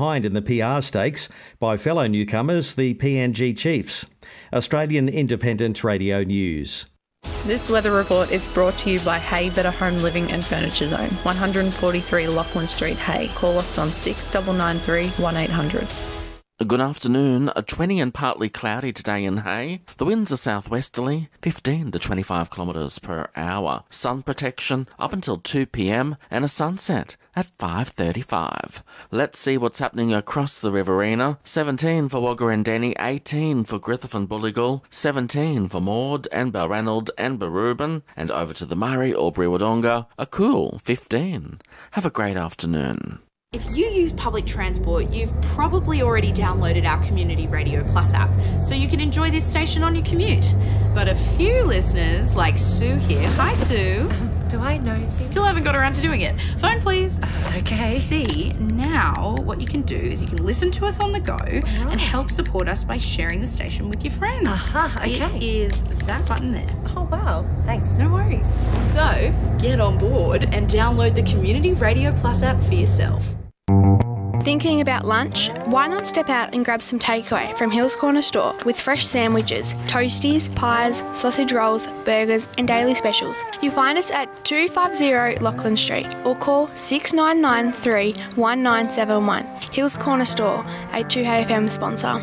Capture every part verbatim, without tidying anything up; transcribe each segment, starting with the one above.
behind in the P R Stakes by fellow newcomers, the P N G Chiefs. Australian Independent Radio News. This weather report is brought to you by Hay Better Home Living and Furniture Zone, one forty-three Lachlan Street, Hay. Call us on six nine nine three, one eight hundred. Good afternoon. A twenty and partly cloudy today in Hay. The winds are southwesterly, fifteen to twenty-five kilometres per hour. Sun protection up until two p m and a sunset at five thirty-five. Let's see what's happening across the Riverina. seventeen for Wagga and Denny, eighteen for Griffith and Bulligal, seventeen for Maud and Balranald and Barubin, and over to the Murray or Wodonga, a cool fifteen. Have a great afternoon. If you use public transport, you've probably already downloaded our Community Radio Plus app, so you can enjoy this station on your commute. But a few listeners, like Sue here, hi Sue. Um, do I know? Still haven't got around to doing it. Phone please. Okay. See, now what you can do is you can listen to us on the go right. and help support us by sharing the station with your friends. Aha, okay. It is that button there. Oh wow, thanks. No worries. So, get on board and download the Community Radio Plus app for yourself. Thinking about lunch? Why not step out and grab some takeaway from Hills Corner Store with fresh sandwiches, toasties, pies, sausage rolls, burgers and daily specials. You'll find us at two fifty Lachlan Street or call six nine nine three, one nine seven one. Hills Corner Store, a two H F M sponsor.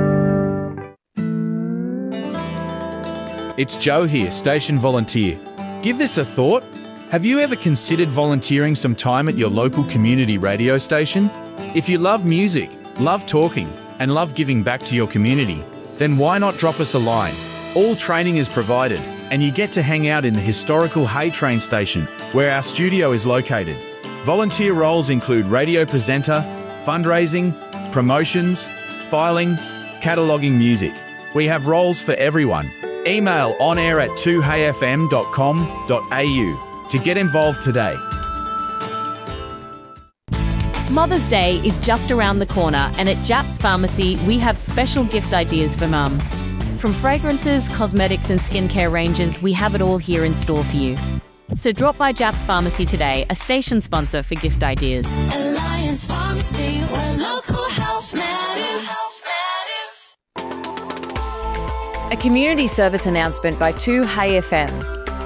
It's Joe here, station volunteer. Give this a thought. Have you ever considered volunteering some time at your local community radio station? If you love music, love talking, and love giving back to your community, then why not drop us a line? All training is provided, and you get to hang out in the historical Hay train station, where our studio is located. Volunteer roles include radio presenter, fundraising, promotions, filing, cataloguing music. We have roles for everyone. Email onair at two h f m dot com dot a u to get involved today. Mother's Day is just around the corner, and at Japs Pharmacy we have special gift ideas for Mum. From fragrances, cosmetics and skincare ranges, we have it all here in store for you. So drop by Japs Pharmacy today, a station sponsor for gift ideas. Alliance Pharmacy, where local health matters. Health matters. A community service announcement by two Hay F M.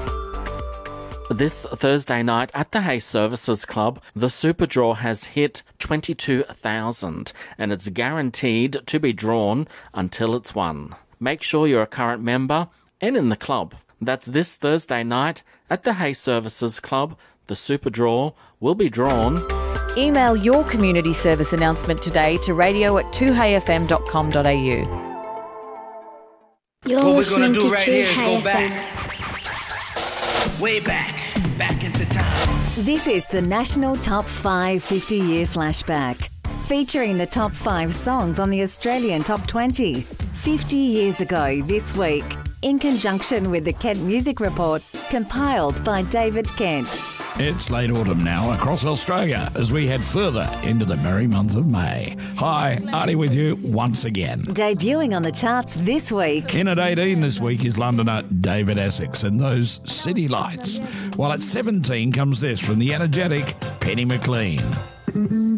This Thursday night at the Hay Services Club, the Super Draw has hit twenty-two thousand and it's guaranteed to be drawn until it's won. Make sure you're a current member and in the club. That's this Thursday night at the Hay Services Club. The Super Draw will be drawn. Email your community service announcement today to radio at two h f m dot com dot a u. You're what we're going to do right here is go back. Way back. Back into time. This is the National Top five fifty-year flashback, featuring the top five songs on the Australian Top twenty. fifty years ago this week, in conjunction with the Kent Music Report, compiled by David Kent. It's late autumn now across Australia as we head further into the merry month of May. Hi, Artie with you once again. Debuting on the charts this week. In at eighteen this week is Londoner David Essex and those City Lights. While at seventeen comes this from the energetic Penny McLean.